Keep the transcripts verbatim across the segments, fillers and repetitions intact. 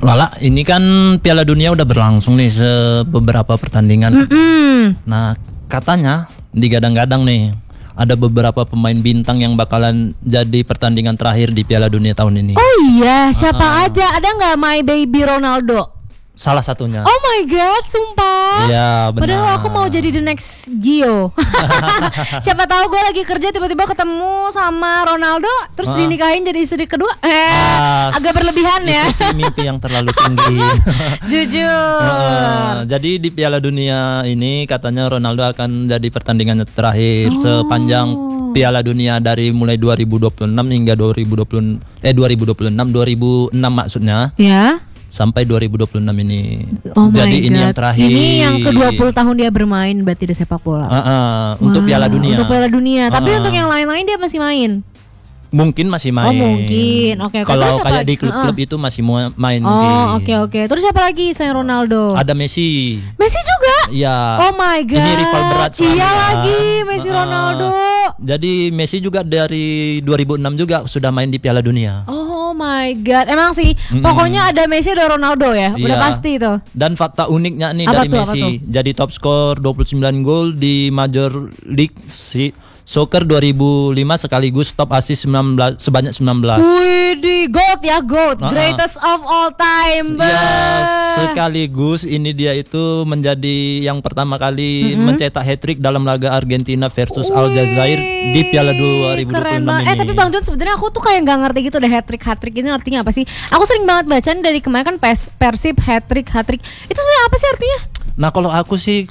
Lala, ini kan Piala Dunia udah berlangsung nih beberapa pertandingan. Mm-mm. Nah, katanya digadang-gadang nih ada beberapa pemain bintang yang bakalan jadi pertandingan terakhir di Piala Dunia tahun ini. Oh iya, siapa uh-uh. aja? Ada nggak my baby Ronaldo? Salah satunya. Oh my god, sumpah. Iya benar. Padahal aku mau jadi the next Gio. Siapa tahu gue lagi kerja tiba-tiba ketemu sama Ronaldo, terus uh. dinikahin jadi istri kedua. Eh, uh, agak berlebihan ya. Itu sih mimpi yang terlalu tinggi. Jujur. Uh, jadi di Piala Dunia ini katanya Ronaldo akan jadi pertandingan terakhir oh. sepanjang Piala Dunia dari mulai dua ribu dua puluh enam hingga dua ribu dua puluh eh dua ribu dua puluh enam dua ribu enam maksudnya. Ya. Sampai dua ribu dua puluh enam ini. Oh jadi ini God. yang terakhir. Ini yang ke dua puluh tahun dia bermain berarti di sepak bola. Uh, uh, wow. Untuk Piala Dunia. Untuk Piala Dunia. Uh, Tapi uh. untuk yang lain-lain dia masih main. Mungkin masih main. Oh mungkin. Oke. Okay, okay. Kalau kayak di klub-klub uh. itu masih mau main. Oh oke oke. Okay, okay. Terus siapa lagi selain Ronaldo? Ada Messi. Messi juga? Iya. Oh my god. Ini rival berat soalnya. Iya lagi Messi uh. Ronaldo. Jadi Messi juga dari dua ribu enam juga sudah main di Piala Dunia. Oh my god. Emang sih mm-hmm. pokoknya ada Messi ada Ronaldo ya. Udah iya. pasti itu. Dan fakta uniknya nih apa dari tuh, Messi, jadi top skor dua puluh sembilan gol di Major League Soccer dua ribu lima sekaligus top assist sembilan belas sebanyak sembilan belas. Wih, di gold ya, gold. Uh-uh. Greatest of all time. Ya, sekaligus ini dia itu menjadi yang pertama kali mm-hmm. mencetak hat-trick dalam laga Argentina versus Wih, Aljazair di Piala dua ribu dua puluh enam ini. Eh tapi Bang John sebenarnya aku tuh kayak nggak ngerti gitu deh hat-trick hat-trick ini artinya apa sih? Aku sering banget baca dari kemarin kan pers, Persib hat-trick hat-trick. Itu sebenarnya apa sih artinya? Nah, kalau aku sih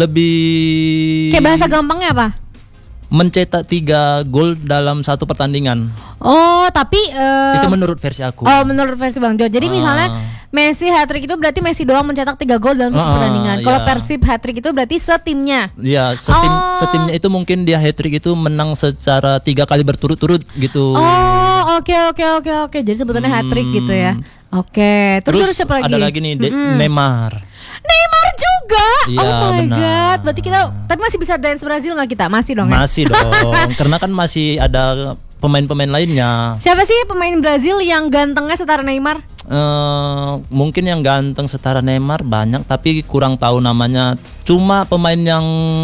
lebih kayak bahasa gampangnya apa? Mencetak tiga gol dalam satu pertandingan. Oh, tapi uh, itu menurut versi aku. Oh, menurut versi Bang Jo. Jadi uh. misalnya Messi hat-trick itu berarti Messi doang mencetak tiga gol dalam satu uh, pertandingan. Kalau yeah. Persib hat-trick itu berarti setimnya. Iya, yeah, setim oh. setimnya itu mungkin dia hat-trick itu menang secara tiga kali berturut-turut gitu. Oh, oke okay, oke okay, oke okay, oke. Jadi sebutannya hmm. hat-trick gitu ya. Oke. Okay. Terus, terus siapa lagi? Ada lagi nih mm-hmm. Neymar. Neymar juga. Ya, oh my benar. god. Berarti kita tapi masih bisa dance Brazil nggak kita? Masih dong. Masih ya? dong. Karena kan masih ada pemain-pemain lainnya. Siapa sih pemain Brazil yang gantengnya setara Neymar? Uh, mungkin yang ganteng setara Neymar banyak, tapi kurang tahu namanya. Cuma pemain yang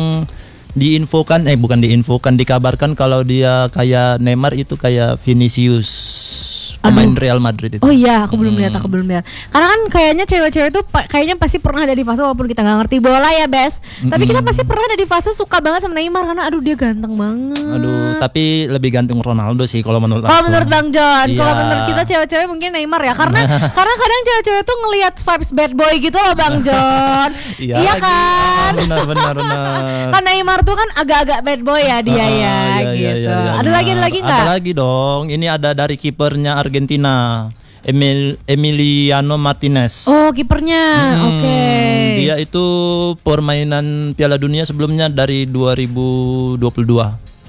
diinfokan, eh bukan diinfokan, dikabarkan kalau dia kayak Neymar itu kayak Vinicius. Pemain Aduh. Real Madrid itu. Oh iya, aku belum lihat, aku belum lihat. Karena kan kayaknya cewek-cewek itu pa- kayaknya pasti pernah ada di fase walaupun kita nggak ngerti bola ya, Bes. Mm-hmm. Tapi kita pasti pernah ada di fase suka banget sama Neymar karena aduh dia ganteng banget. Aduh, tapi lebih ganteng Ronaldo sih kalau menurut Kalau aku. menurut Bang John, iya. Kalau menurut kita cewek-cewek mungkin Neymar ya. Karena karena kadang cewek-cewek tuh ngelihat vibes bad boy gitu loh, Bang John. iya, iya kan? Benar benar benar. Kan Neymar tuh kan agak-agak bad boy ya dia uh, ya iya, gitu. Iya, iya, iya, ada lagi ada lagi nggak? Ada lagi dong. Ini ada dari kipernya Argentina. Emil, Emiliano Martinez. Oh, kipernya. Hmm, Oke. Okay. Dia itu permainan Piala Dunia sebelumnya dari dua ribu dua puluh dua.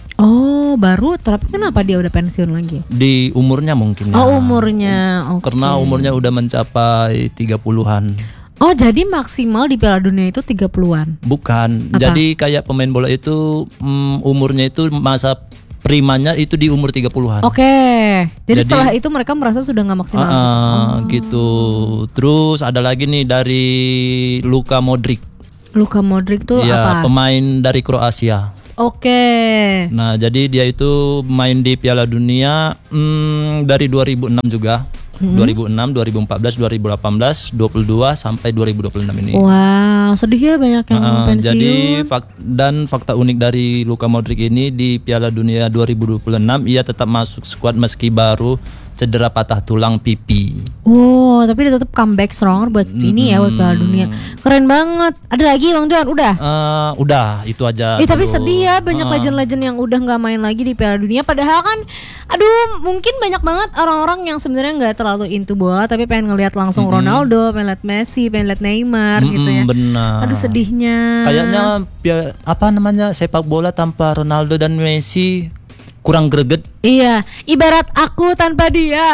Oh, baru. Tapi kenapa dia udah pensiun lagi? Di umurnya mungkin ya. Oh, umurnya. Okay. Karena umurnya udah mencapai tiga puluhan. Oh, jadi maksimal di Piala Dunia itu tiga puluhan? Bukan. Apa? Jadi kayak pemain bola itu um, umurnya itu masa primanya itu di umur tiga puluhan. Oke. Okay. Jadi, Jadi setelah itu mereka merasa sudah nggak maksimal. Uh, uh, oh. Gitu. Terus ada lagi nih dari Luka Modric. Luka Modric tuh ya, apa? Pemain dari Kroasia. Oke. Okay. Nah, jadi dia itu main di Piala Dunia hmm, dari dua ribu enam juga. Hmm. dua ribu enam, dua ribu empat belas, dua ribu delapan belas, dua puluh dua sampai dua ribu dua puluh enam ini. Wow, sedih ya banyak yang uh, pensiun. Jadi fak- dan fakta unik dari Luka Modric ini di Piala Dunia dua ribu dua puluh enam ia tetap masuk skuad meski baru cedera patah tulang pipi. Wow, tapi dia tetap comeback stronger buat mm-hmm. ini ya buat Piala Dunia. Keren banget. Ada lagi Bang John? Udah? Uh, udah, itu aja. Eh, tapi sedih ya banyak uh. legend-legend yang udah nggak main lagi di Piala Dunia. Padahal kan, aduh, mungkin banyak banget orang-orang yang sebenarnya nggak terlalu into bola, tapi pengen ngelihat langsung mm-hmm. Ronaldo, pengen lihat Messi, pengen lihat Neymar mm-hmm, gitu ya. Benar. Aduh sedihnya. Kayaknya apa namanya sepak bola tanpa Ronaldo dan Messi kurang greget. Iya, ibarat aku tanpa dia.